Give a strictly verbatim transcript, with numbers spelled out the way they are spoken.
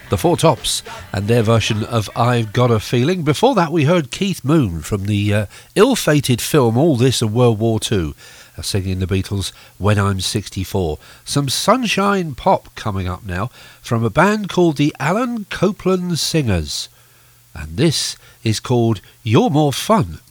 The Four Tops and their version of I've Got a Feeling. Before that, we heard Keith Moon from the uh, ill-fated film All This and World War Two, uh, singing the Beatles' When I'm sixty-four. Some sunshine pop coming up now from a band called the Alan Copland Singers. And this is called You're More Fun